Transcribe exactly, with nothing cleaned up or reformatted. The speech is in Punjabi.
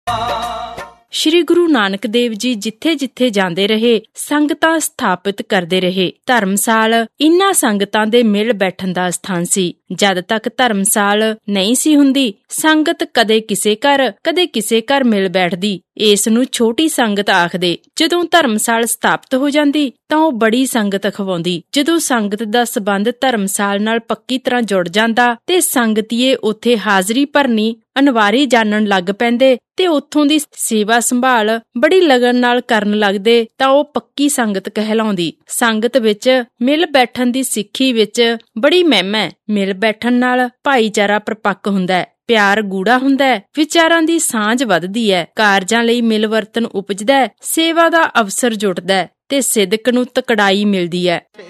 ਸ਼੍ਰੀ ਗੁਰੂ ਨਾਨਕ ਦੇਵ ਜੀ ਜਿੱਥੇ ਜਿੱਥੇ ਜਾਂਦੇ ਰਹੇ, ਸੰਗਤਾਂ ਸਥਾਪਿਤ ਕਰਦੇ ਰਹੇ। ਧਰਮਸਾਲ ਇਨ੍ਹਾਂ ਸੰਗਤਾਂ ਦੇ ਮਿਲ ਬੈਠਣ ਦਾ ਸਥਾਨ ਸੀ। ਜਦ ਤੱਕ ਧਰਮਸਾਲ ਨਹੀਂ ਸੀ ਹੁੰਦੀ, ਸੰਗਤ ਕਦੇ ਕਿਸੇ ਘਰ ਕਦੇ ਕਿਸੇ ਘਰ ਮਿਲ ਬੈਠਦੀ। ਇਸ ਨੂੰ ਛੋਟੀ ਸੰਗਤ ਆਖਦੇ। ਜਦੋਂ ਧਰਮਸਾਲ ਸਥਾਪਿਤ ਹੋ ਜਾਂਦੀ ਤਾਂ ਉਹ ਬੜੀ ਸੰਗਤ ਅਖਵਾਉਂਦੀ। ਜਦੋਂ ਸੰਗਤ ਦਾ ਸਬੰਧ ਧਰਮਸਾਲ ਨਾਲ ਪੱਕੀ ਤਰ੍ਹਾਂ ਜੁੜ ਜਾਂਦਾ ਤੇ ਸੰਗਤੀਏ ਉੱਥੇ ਹਾਜ਼ਰੀ ਭਰਨੀ ਅਨਵਾਰੀ ਜਾਣਨ ਲੱਗ ਪੈਂਦੇ ਤੇ ਉੱਥੋਂ ਦੀ ਸੇਵਾ ਸੰਭਾਲ ਬੜੀ ਲਗਨ ਨਾਲ ਕਰਨ ਲੱਗਦੇ ਤਾਂ ਉਹ ਪੱਕੀ ਸੰਗਤ ਕਹਿਲਾਉਂਦੀ। ਸੰਗਤ ਵਿੱਚ ਮਿਲ ਬੈਠਣ ਦੀ ਸਿੱਖੀ ਵਿੱਚ ਬੜੀ ਮਹਿਮਾ ਹੈ। ਮਿਲ ਬੈਠਣ ਨਾਲ ਭਾਈਚਾਰਾ ਪਰਪੱਕ ਹੁੰਦਾ ਹੈ, ਪਿਆਰ ਗੂੜਾ ਹੁੰਦਾ ਹੈ, ਵਿਚਾਰਾਂ ਦੀ ਸਾਂਝ ਵੱਧਦੀ ਹੈ, ਕਾਰਜਾਂ ਲਈ ਮਿਲਵਰਤਨ ਉਪਜਦਾ ਹੈ, ਸੇਵਾ ਦਾ ਅਵਸਰ ਜੁਟਦਾ ਹੈ ਤੇ ਸਿਦਕ ਨੂੰ ਤਕੜਾਈ ਮਿਲਦੀ ਹੈ।